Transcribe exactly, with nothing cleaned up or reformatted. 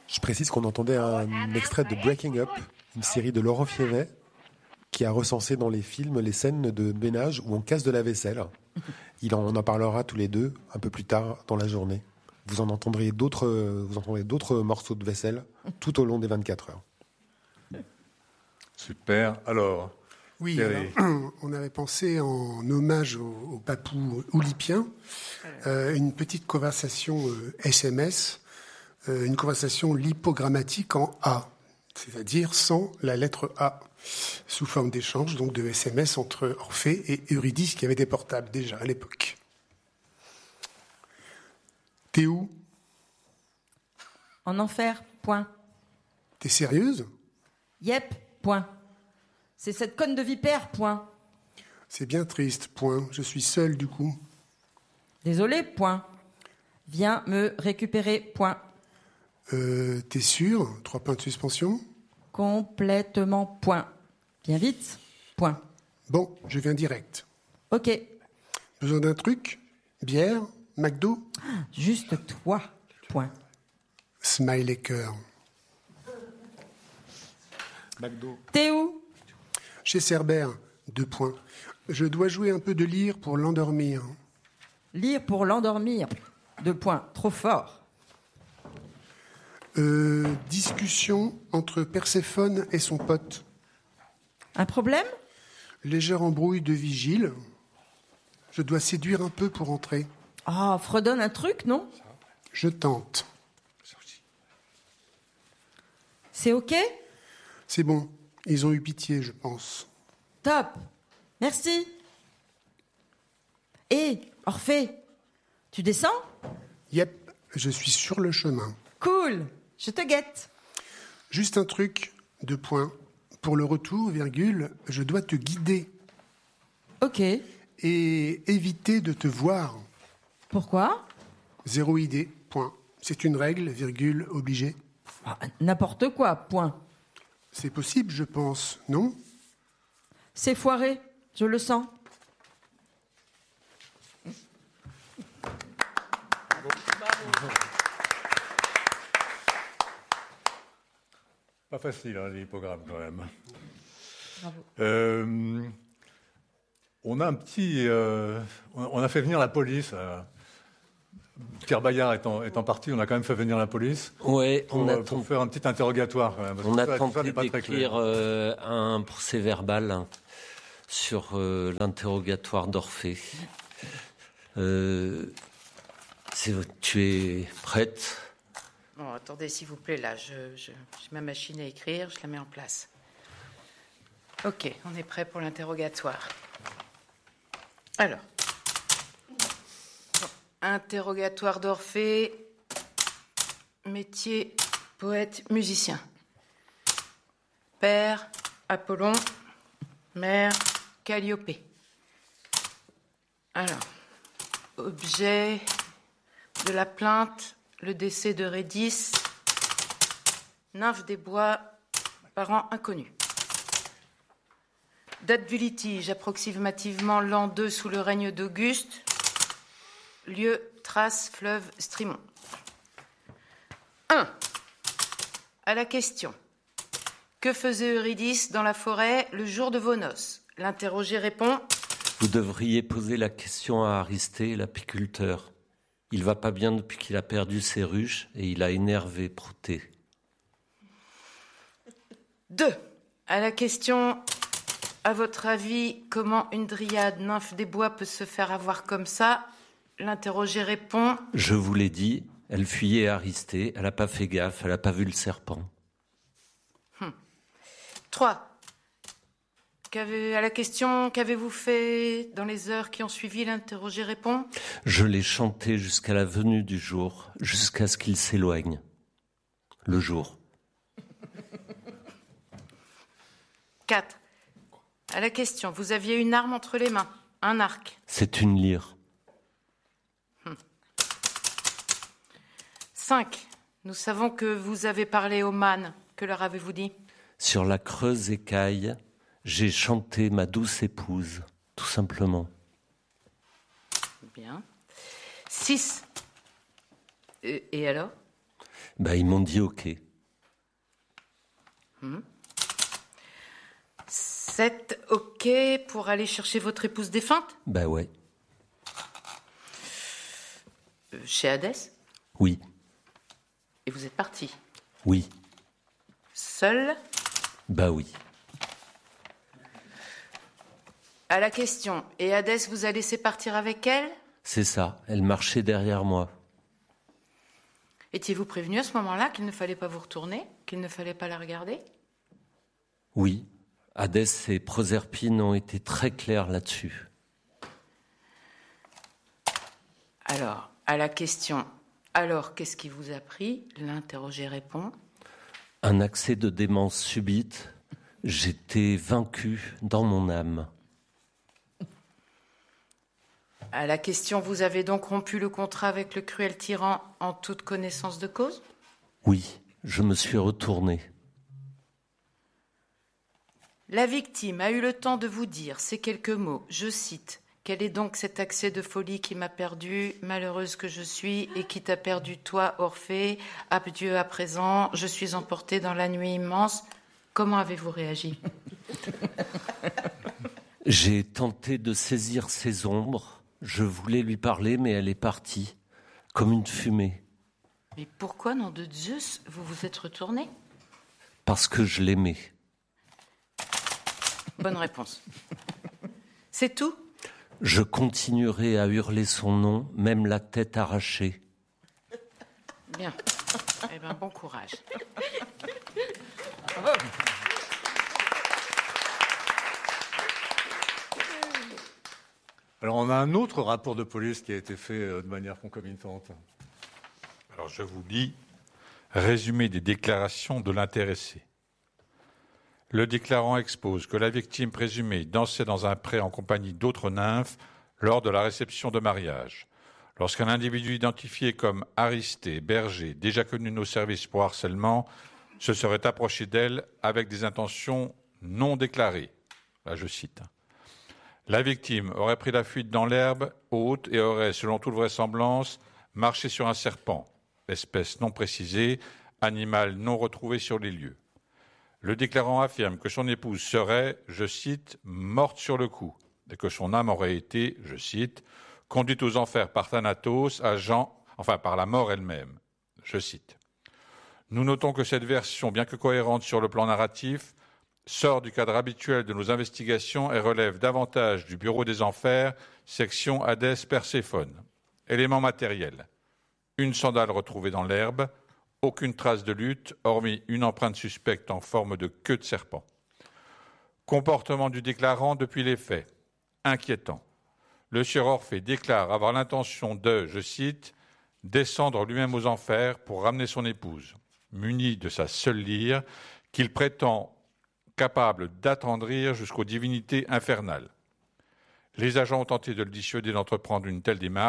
Je précise qu'on entendait un extrait de Breaking Up, une série de Laurent Fievet, qui a recensé dans les films les scènes de ménage où on casse de la vaisselle. Il en, on en parlera tous les deux un peu plus tard dans la journée. Vous en entendrez d'autres, vous entendrez d'autres morceaux de vaisselle tout au long des vingt-quatre heures. Super. Alors, oui, alors, on avait pensé en hommage au, au papou oulipien, euh, une petite conversation euh, S M S, euh, une conversation lipogrammatique en A, c'est-à-dire sans la lettre A, sous forme d'échange, donc de S M S entre Orphée et Eurydice, qui avaient des portables déjà à l'époque. T'es où ? En enfer, point. T'es sérieuse ? Yep, point. C'est cette conne de vipère, point. C'est bien triste, point. Je suis seule, du coup. Désolé, point. Viens me récupérer, point. Euh, t'es sûre ? Trois points de suspension ? Complètement, point. Viens vite, point. Bon, je viens direct. Ok. Besoin d'un truc ? Bière ? McDo ? Juste toi, point. Smiley cœur. McDo. T'es où ? Chez Cerbère, deux points. Je dois jouer un peu de lyre pour l'endormir. Lire pour l'endormir, deux points. Trop fort. Euh, discussion entre Perséphone et son pote. Un problème ? Légère embrouille de vigile. Je dois séduire un peu pour entrer. Ah, oh, fredonne un truc, non ? Je tente. C'est ok ? C'est bon. Ils ont eu pitié, je pense. Top. Merci. Hé, Orphée, tu descends ? Yep, je suis sur le chemin. Cool, je te guette. Juste un truc, deux points. Pour le retour, virgule, je dois te guider. Ok. Et éviter de te voir. Pourquoi ? Zéro idée, point. C'est une règle, virgule, obligée. Ah, n'importe quoi, point. C'est possible, je pense, non ? C'est foiré, je le sens. Pas facile, hein, les hippogrammes, quand même. Bravo. Euh, on a un petit... Euh, on a fait venir la police. Euh, Pierre Bayard étant, étant parti, on a quand même fait venir la police. Ouais, pour, on a pour tenté, faire un petit interrogatoire. Quand même, parce on que a ça, tenté ça d'écrire euh, un procès-verbal hein, sur euh, l'interrogatoire d'Orphée. Euh, c'est, tu es prête ? Bon, attendez, s'il vous plaît, là, je, je, j'ai ma machine à écrire, je la mets en place. Ok, on est prêt pour l'interrogatoire. Alors, bon, interrogatoire d'Orphée, métier, poète, musicien. Père, Apollon, mère, Calliope. Alors, objet de la plainte, le décès d'Eurydice, nymphe des bois, parents inconnus. Date du litige, approximativement l'an deux sous le règne d'Auguste. Lieu, Thrace, fleuve, Strimon. un. À la question. Que faisait Eurydice dans la forêt le jour de vos noces ? L'interrogé répond. Vous devriez poser la question à Aristée, l'apiculteur. Il va pas bien depuis qu'il a perdu ses ruches et il a énervé Proté. deux. À la question, à votre avis, comment une dryade nymphe des bois peut se faire avoir comme ça ? L'interrogé répond. Je vous l'ai dit, elle fuyait Aristée, elle a pas fait gaffe, elle a pas vu le serpent. Hum. trois. Qu'avez, à la question, qu'avez-vous fait dans les heures qui ont suivi ? L'interrogé répond. Je l'ai chanté jusqu'à la venue du jour, jusqu'à ce qu'il s'éloigne. Le jour. quatre. À la question, vous aviez une arme entre les mains, un arc. C'est une lyre. Hum. cinq. Nous savons que vous avez parlé aux mânes. Que leur avez-vous dit ? Sur la creuse écaille, j'ai chanté ma douce épouse, tout simplement. Bien. six. Et, et alors ? Bah, ils m'ont dit OK. Hum. C'est OK pour aller chercher votre épouse défunte ? Bah ouais. Euh, Chez Hadès ? Oui. Et vous êtes parti ? Oui. Seul ? Bah oui. À la question, et Hadès vous a laissé partir avec elle ? C'est ça, elle marchait derrière moi. Étiez-vous prévenu à ce moment-là qu'il ne fallait pas vous retourner, qu'il ne fallait pas la regarder ? Oui, Hadès et Proserpine ont été très clairs là-dessus. Alors, à la question, alors qu'est-ce qui vous a pris ? L'interrogé répond. Un accès de démence subite, j'étais vaincu dans mon âme. À la question, vous avez donc rompu le contrat avec le cruel tyran en toute connaissance de cause ? Oui, je me suis retourné. La victime a eu le temps de vous dire ces quelques mots, je cite, « Quel est donc cet accès de folie qui m'a perdue, malheureuse que je suis, et qui t'a perdu toi, Orphée, adieu à présent, je suis emportée dans la nuit immense. » Comment avez-vous réagi ? J'ai tenté de saisir ses ombres. Je voulais lui parler, mais elle est partie, comme une fumée. Mais pourquoi, nom de Zeus, vous vous êtes retourné ? Parce que je l'aimais. Bonne réponse. C'est tout ? Je continuerai à hurler son nom, même la tête arrachée. Bien. Eh bien, bon courage. Alors, on a un autre rapport de police qui a été fait de manière concomitante. Alors, je vous lis résumé des déclarations de l'intéressé. Le déclarant expose que la victime présumée dansait dans un pré en compagnie d'autres nymphes lors de la réception de mariage. Lorsqu'un individu identifié comme Aristée Berger, déjà connu de nos services pour harcèlement, se serait approché d'elle avec des intentions non déclarées. Là, je cite. La victime aurait pris la fuite dans l'herbe haute et aurait, selon toute vraisemblance, marché sur un serpent, espèce non précisée, animal non retrouvé sur les lieux. Le déclarant affirme que son épouse serait, je cite, morte sur le coup, et que son âme aurait été, je cite, conduite aux enfers par Thanatos, agent, enfin par la mort elle-même. Je cite. Nous notons que cette version, bien que cohérente sur le plan narratif, sort du cadre habituel de nos investigations et relève davantage du Bureau des Enfers, section Hadès Perséphone. Éléments matériels. Une sandale retrouvée dans l'herbe, aucune trace de lutte, hormis une empreinte suspecte en forme de queue de serpent. Comportement du déclarant depuis les faits. Inquiétant. Le sieur Orphée déclare avoir l'intention de, je cite, descendre lui-même aux enfers pour ramener son épouse, muni de sa seule lyre, qu'il prétend capable d'attendrir jusqu'aux divinités infernales. Les agents ont tenté de le dissuader d'entreprendre une telle démarche.